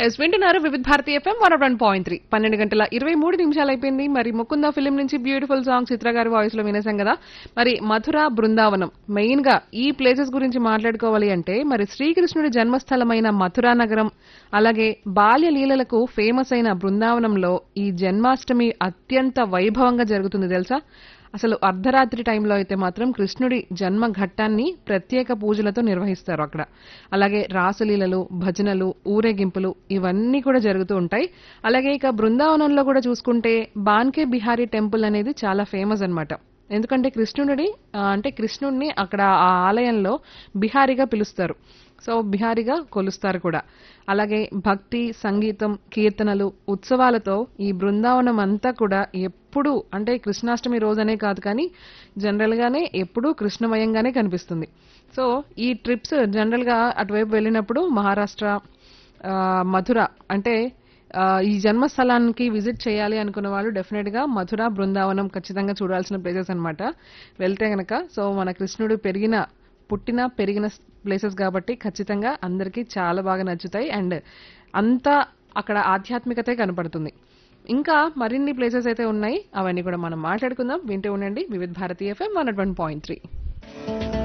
Yes వింటున్నారు వివిధ Bharati FM 101.3 12 గంటల 23 నిమిషాలు అయిపోయింది. మరి ముకుంద ఫిలిం నుంచి బ్యూటిఫుల్ సాంగ్ చిత్ర గారి వాయిస్ లో వినేసాం కదా. మరి మథుర బృందావనం మెయిన్ గా ఈ ప్లేసెస్ గురించి మాట్లాడుకోవాలి అంటే మరి శ్రీకృష్ణుడి జన్మస్థలమైన మథురా నగరం అలాగే బాల్య లీలలకు ఫేమస్ అయిన బృందావనంలో ఈ జన్మాష్టమి అత్యంత వైభవంగా జరుగుతుంది తెలుసా. అసలు అర్ధరాత్రి టైంలో అయితే మాత్రం కృష్ణుడి జన్మ ఘట్టాన్ని ప్రత్యేక పూజలతో నిర్వహిస్తారు అక్కడ. అలాగే రాసలీలలు, భజనలు, ఊరేగింపులు ఇవన్నీ కూడా జరుగుతూ ఉంటాయి. అలాగే ఇక బృందావనంలో కూడా చూసుకుంటే బాన్కే బిహారీ టెంపుల్ అనేది చాలా ఫేమస్ అన్నమాట. ఎందుకంటే కృష్ణుడిని అక్కడ ఆ ఆలయంలో బిహారీగా పిలుస్తారు. సో బిహారీగా కొలుస్తారు కూడా. అలాగే భక్తి, సంగీతం, కీర్తనలు, ఉత్సవాలతో ఈ బృందావనం అంతా కూడా ఎప్పుడూ అంటే కృష్ణాష్టమి రోజనే కాదు కానీ జనరల్ గానే ఎప్పుడూ కృష్ణమయంగానే కనిపిస్తుంది. సో ఈ ట్రిప్స్ జనరల్ గా అటువైపు వెళ్ళినప్పుడు మహారాష్ట్ర, మథుర అంటే ఈ జన్మస్థలానికి విజిట్ చేయాలి అనుకున్న వాళ్ళు డెఫినెట్ గా మథుర, బృందావనం ఖచ్చితంగా చూడాల్సిన ప్లేసెస్ అన్నమాట వెళ్తే గనక. సో మన కృష్ణుడు పుట్టిన పెరిగిన ప్లేసెస్ కాబట్టి ఖచ్చితంగా అందరికీ చాలా బాగా నచ్చుతాయి. అండ్ అంతా అక్కడ ఆధ్యాత్మికతే కనపడుతుంది. ఇంకా మరిన్ని ప్లేసెస్ అయితే ఉన్నాయి, అవన్నీ కూడా మనం మాట్లాడుకుందాం. వింటూ ఉండండి వివిధ భారతి ఎఫ్ఎం 101.3.